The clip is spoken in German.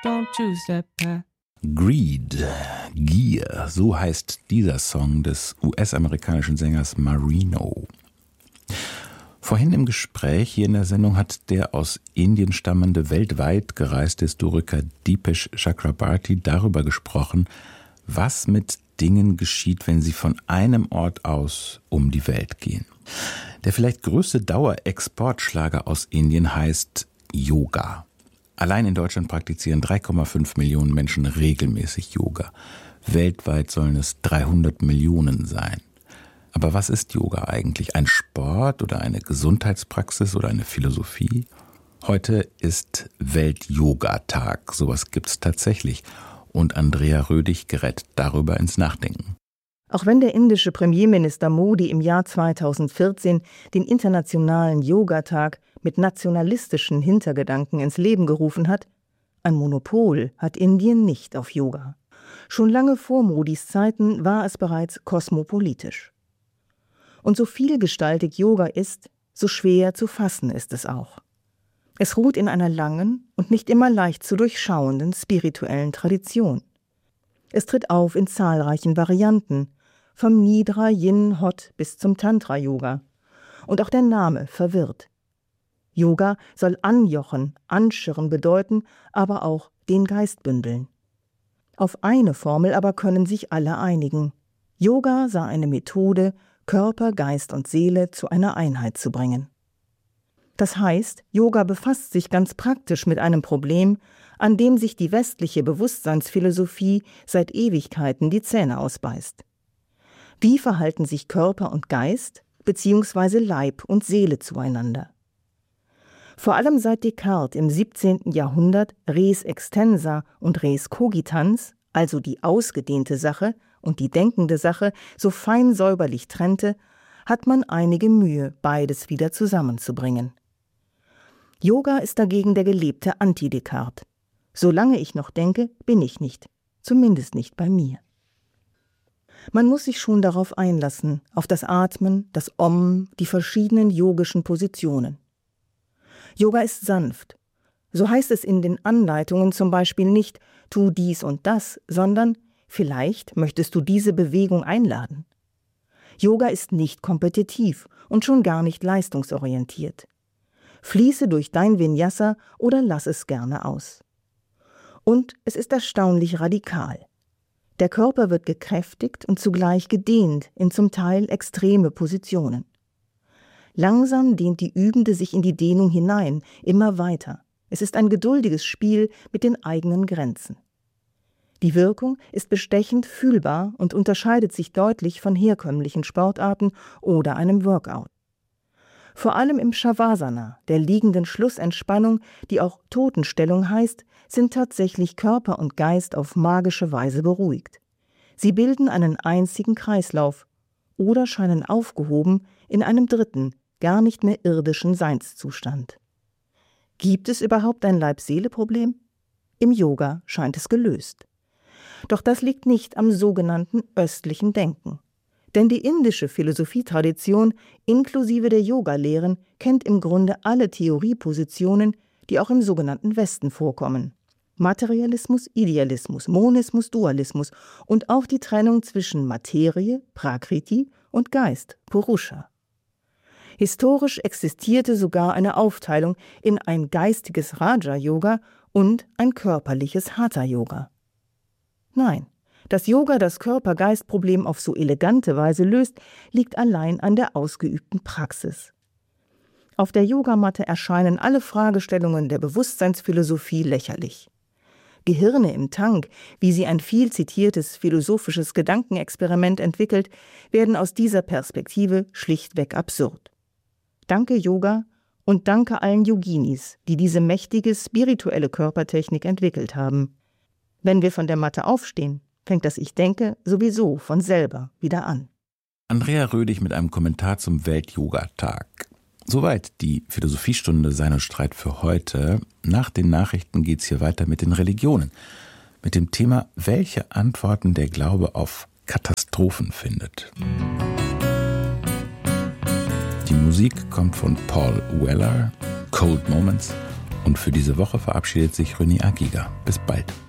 don't two-step back. Greed, Gier, so heißt dieser Song des US-amerikanischen Sängers Marino. Vorhin im Gespräch hier in der Sendung hat der aus Indien stammende, weltweit gereiste Historiker Dipesh Chakrabarty darüber gesprochen, was mit Dingen geschieht, wenn sie von einem Ort aus um die Welt gehen. Der vielleicht größte Dauerexportschlager aus Indien heißt Yoga. Allein in Deutschland praktizieren 3,5 Millionen Menschen regelmäßig Yoga. Weltweit sollen es 300 Millionen sein. Aber was ist Yoga eigentlich? Ein Sport oder eine Gesundheitspraxis oder eine Philosophie? Heute ist Welt-Yoga-Tag. Sowas gibt's tatsächlich. Und Andrea Rödig gerät darüber ins Nachdenken. Auch wenn der indische Premierminister Modi im Jahr 2014 den internationalen Yogatag mit nationalistischen Hintergedanken ins Leben gerufen hat, ein Monopol hat Indien nicht auf Yoga. Schon lange vor Modis Zeiten war es bereits kosmopolitisch. Und so vielgestaltig Yoga ist, so schwer zu fassen ist es auch. Es ruht in einer langen und nicht immer leicht zu durchschauenden spirituellen Tradition. Es tritt auf in zahlreichen Varianten, vom Nidra, Yin, Hot bis zum Tantra-Yoga. Und auch der Name verwirrt. Yoga soll anjochen, anschirren bedeuten, aber auch den Geist bündeln. Auf eine Formel aber können sich alle einigen. Yoga sei eine Methode, Körper, Geist und Seele zu einer Einheit zu bringen. Das heißt, Yoga befasst sich ganz praktisch mit einem Problem, an dem sich die westliche Bewusstseinsphilosophie seit Ewigkeiten die Zähne ausbeißt. Wie verhalten sich Körper und Geist bzw. Leib und Seele zueinander? Vor allem seit Descartes im 17. Jahrhundert res extensa und res cogitans, also die ausgedehnte Sache und die denkende Sache, so fein säuberlich trennte, hat man einige Mühe, beides wieder zusammenzubringen. Yoga ist dagegen der gelebte Anti-Descartes. Solange ich noch denke, bin ich nicht, zumindest nicht bei mir. Man muss sich schon darauf einlassen, auf das Atmen, das Om, die verschiedenen yogischen Positionen. Yoga ist sanft. So heißt es in den Anleitungen zum Beispiel nicht, tu dies und das, sondern vielleicht möchtest du diese Bewegung einladen. Yoga ist nicht kompetitiv und schon gar nicht leistungsorientiert. Fließe durch dein Vinyasa oder lass es gerne aus. Und es ist erstaunlich radikal. Der Körper wird gekräftigt und zugleich gedehnt in zum Teil extreme Positionen. Langsam dehnt die Übende sich in die Dehnung hinein, immer weiter. Es ist ein geduldiges Spiel mit den eigenen Grenzen. Die Wirkung ist bestechend fühlbar und unterscheidet sich deutlich von herkömmlichen Sportarten oder einem Workout. Vor allem im Shavasana, der liegenden Schlussentspannung, die auch Totenstellung heißt, sind tatsächlich Körper und Geist auf magische Weise beruhigt. Sie bilden einen einzigen Kreislauf oder scheinen aufgehoben in einem dritten, gar nicht mehr irdischen Seinszustand. Gibt es überhaupt ein Leib-Seele-Problem? Im Yoga scheint es gelöst. Doch das liegt nicht am sogenannten östlichen Denken. Denn die indische Philosophietradition inklusive der Yoga-Lehren kennt im Grunde alle Theoriepositionen, die auch im sogenannten Westen vorkommen. Materialismus, Idealismus, Monismus, Dualismus und auch die Trennung zwischen Materie, Prakriti und Geist, Purusha. Historisch existierte sogar eine Aufteilung in ein geistiges Raja-Yoga und ein körperliches Hatha-Yoga. Nein, dass Yoga das Körper-Geist-Problem auf so elegante Weise löst, liegt allein an der ausgeübten Praxis. Auf der Yogamatte erscheinen alle Fragestellungen der Bewusstseinsphilosophie lächerlich. Gehirne im Tank, wie sie ein viel zitiertes philosophisches Gedankenexperiment entwickelt, werden aus dieser Perspektive schlichtweg absurd. Danke Yoga und danke allen Yoginis, die diese mächtige spirituelle Körpertechnik entwickelt haben. Wenn wir von der Matte aufstehen, fängt das Ich Denke sowieso von selber wieder an. Andrea Rödig mit einem Kommentar zum Welt-Yoga-Tag. Soweit die Philosophiestunde Sein und Streit für heute. Nach den Nachrichten geht's hier weiter mit den Religionen. Mit dem Thema, welche Antworten der Glaube auf Katastrophen findet. Die Musik kommt von Paul Weller, Cold Moments. Und für diese Woche verabschiedet sich René Agiga. Bis bald.